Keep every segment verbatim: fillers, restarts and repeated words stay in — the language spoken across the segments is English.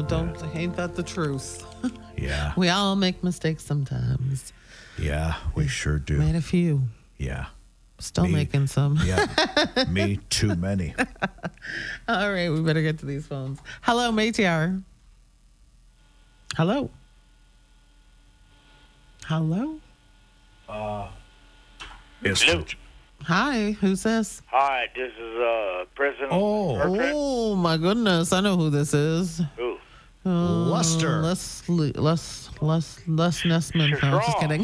don't ain't that the truth? Yeah. We all make mistakes sometimes. Yeah, we sure do. Made a few. Yeah. Still Me- making some. Yeah. Me too many. All right, we better get to these phones. Hello, Métis Hour. Hello. Hello. It's Hello. Hi, who's this? Hi, this is uh President. Oh. Bertrand. Oh my goodness, I know who this is. Ooh. Uh, Luster. Leslie, Les, Les, Les Nessman. Sure, No, just strong. kidding.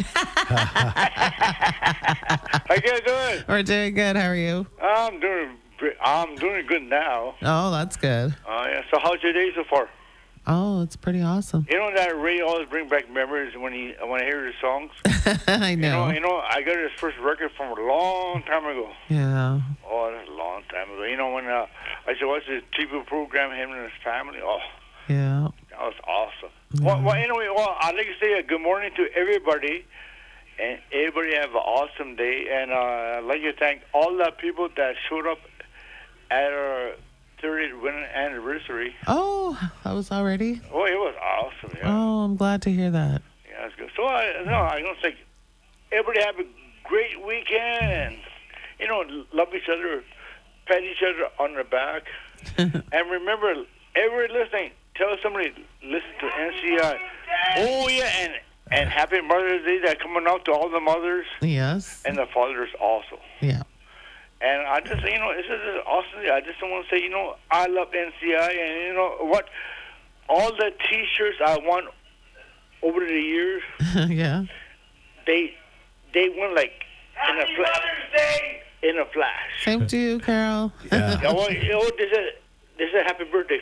How you guys doing? We're doing good. How are you? I'm doing. pre- I'm doing good now. Oh, that's good. Uh, yeah. So how's your day so far? Oh, it's pretty awesome. You know that Ray always bring back memories when he when I hear his songs. I You know, know. you know, I got his first record from a long time ago. Yeah. Oh, that's a long time ago. You know when uh, I used to watch the T V program, him and his family. Oh, Yeah. that was awesome. Well, well, anyway, well, I'd like to say a good morning to everybody, and everybody have an awesome day. And uh, I'd like to thank all the people that showed up at our thirtieth wedding anniversary. Oh, that was already. Oh, it was awesome. Yeah, Oh, I'm glad to hear that. yeah, that's good. So I, no, I'm gonna say, everybody have a great weekend. You know, love each other, pat each other on the back, and remember, everybody listening, tell somebody listen to N C I. Oh yeah, and and happy Mother's Day that coming out to all the mothers Yes. and the fathers also. Yeah. And I just, you know, this is an awesome day. I just want to say, you know, I love N C I, and you know what? All the T-shirts I won over the years, Yeah. they they went like in a flash. In a flash. Same to you, Carol. Yeah. Oh, well, you know, this is this is a happy birthday.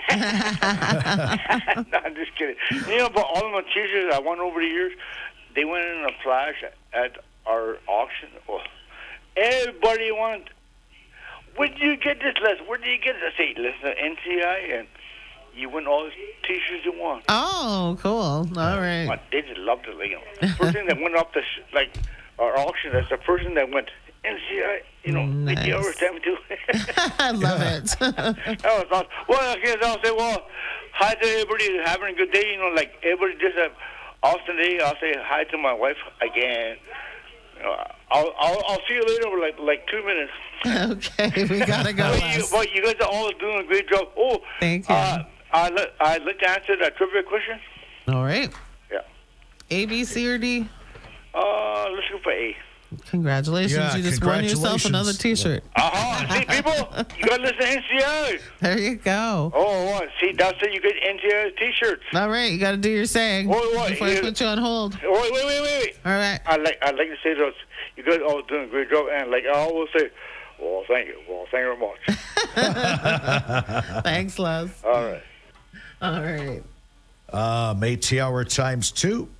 No, I'm just kidding. You know, but all of my T-shirts I won over the years, they went in a flash at our auction. Oh, everybody wants. Where did you get this, Les? Where did you get this? I say, listen to N C I, and you win all the T-shirts you want. Oh, cool. All right. But they just loved it. Like, you know, first thing that went up the sh- like our auction, that's the first thing that went N C I. You know, Nice. fifty hours, seventy-two. I love it. That was awesome. Well, I guess I'll say, well, hi to everybody having a good day. You know, like everybody just have awesome day. I'll say hi to my wife again. You know, I'll, I'll I'll see you later for like like two minutes. Okay, we gotta go. Well, you, Les. well, you guys are all doing a great job. Oh, Thank you. Uh, I let I let to answer that trivia question. All right. Yeah. A, B, C, or D? Uh, let's go for A. Congratulations. Yeah, you just won yourself another congratulations. T-shirt. Uh huh. See, people, you gotta listen to N C I. There you go. Oh, what? See, that's it. You get N C I T-shirts. All right, you got to do your saying Wait, wait, before I you- put you on hold. Wait, wait, wait, wait, wait. All right. I like I like to say those. You guys all doing a great job, and like I always say, well, thank you, well, thank you very much. Thanks, Les. All right. All right. Uh, Métis Hour times two.